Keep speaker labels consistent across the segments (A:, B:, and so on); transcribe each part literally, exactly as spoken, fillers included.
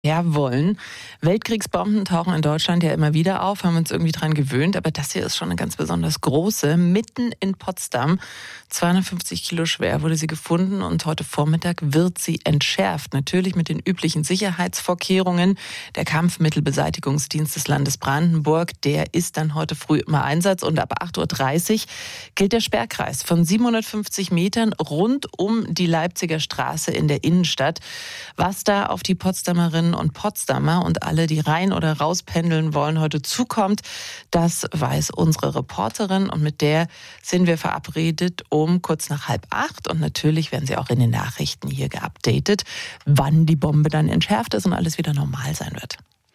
A: Ja, wollen. Weltkriegsbomben tauchen in Deutschland ja immer wieder auf, haben uns irgendwie dran gewöhnt, aber das hier ist schon eine ganz besonders große. Mitten in Potsdam, zweihundertfünfzig Kilo schwer, wurde sie gefunden und heute Vormittag wird sie entschärft. Natürlich mit den üblichen Sicherheitsvorkehrungen. Der Kampfmittelbeseitigungsdienst des Landes Brandenburg, der ist dann heute früh im Einsatz und ab acht Uhr dreißig gilt der Sperrkreis von siebenhundertfünfzig Metern rund um die Leipziger Straße in der Innenstadt. Was da auf die Potsdamerinnen und Potsdamer und alle, die rein oder raus pendeln wollen, heute zukommt, das weiß unsere Reporterin und mit der sind wir verabredet um kurz nach halb acht und natürlich werden sie auch in den Nachrichten hier geupdatet, wann die Bombe dann entschärft ist und alles wieder normal sein wird.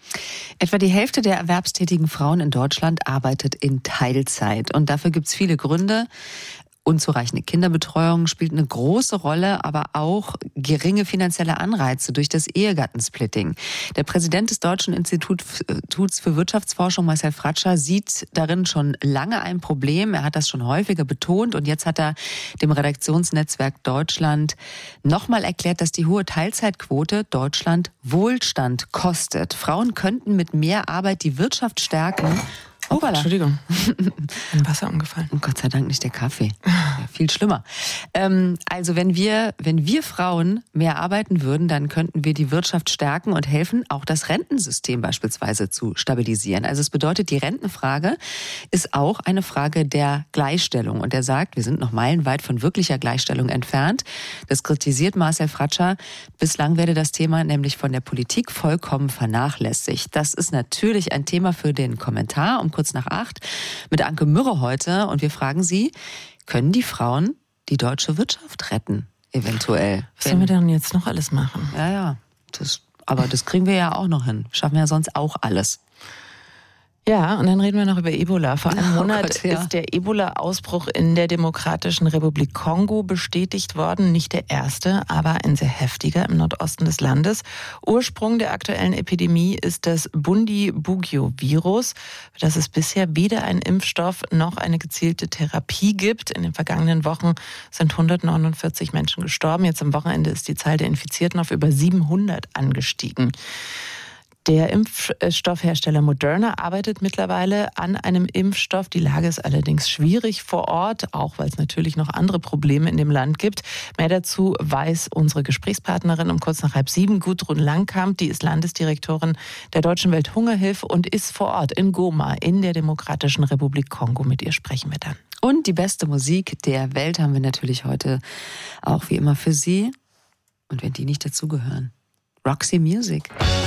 B: Etwa die Hälfte der erwerbstätigen Frauen in Deutschland arbeitet in Teilzeit und dafür gibt es viele Gründe. Unzureichende Kinderbetreuung spielt eine große Rolle, aber auch geringe finanzielle Anreize durch das Ehegattensplitting. Der Präsident des Deutschen Instituts für Wirtschaftsforschung, Marcel Fratscher, sieht darin schon lange ein Problem. Er hat das schon häufiger betont und jetzt hat er dem Redaktionsnetzwerk Deutschland nochmal erklärt, dass die hohe Teilzeitquote Deutschland Wohlstand kostet. Frauen könnten mit mehr Arbeit die Wirtschaft stärken.
A: Oh, Entschuldigung. Ein Wasser umgefallen.
B: Und Gott sei Dank nicht der Kaffee. Ja, viel schlimmer. Ähm, also wenn wir, wenn wir Frauen mehr arbeiten würden, dann könnten wir die Wirtschaft stärken und helfen, auch das Rentensystem beispielsweise zu stabilisieren. Also es bedeutet, die Rentenfrage ist auch eine Frage der Gleichstellung. Und er sagt, wir sind noch meilenweit von wirklicher Gleichstellung entfernt. Das kritisiert Marcel Fratscher. Bislang werde das Thema nämlich von der Politik vollkommen vernachlässigt. Das ist natürlich ein Thema für den Kommentar um kurz nach acht mit Anke Mürre heute. Und wir fragen Sie, können die Frauen die deutsche Wirtschaft retten, eventuell?
A: Was sollen wir denn jetzt noch alles machen?
B: Ja, ja. Das, aber das kriegen wir ja auch noch hin. Schaffen wir ja sonst auch alles.
A: Ja, und dann reden wir noch über Ebola. Vor einem
B: Oh
A: Monat
B: Gott, ja.
A: ist der Ebola-Ausbruch in der Demokratischen Republik Kongo bestätigt worden. Nicht der erste, aber ein sehr heftiger im Nordosten des Landes. Ursprung der aktuellen Epidemie ist das Bundibugyo-Virus, für das es bisher weder einen Impfstoff noch eine gezielte Therapie gibt. In den vergangenen Wochen sind hundertneunundvierzig Menschen gestorben. Jetzt am Wochenende ist die Zahl der Infizierten auf über siebenhundert angestiegen. Der Impfstoffhersteller Moderna arbeitet mittlerweile an einem Impfstoff. Die Lage ist allerdings schwierig vor Ort, auch weil es natürlich noch andere Probleme in dem Land gibt. Mehr dazu weiß unsere Gesprächspartnerin um kurz nach halb sieben, Gudrun Langkamp. Die ist Landesdirektorin der Deutschen Welthungerhilfe und ist vor Ort in Goma in der Demokratischen Republik Kongo. Mit ihr sprechen wir dann.
B: Und die beste Musik der Welt haben wir natürlich heute auch wie immer für Sie. Und wenn die nicht dazugehören, Roxy Music.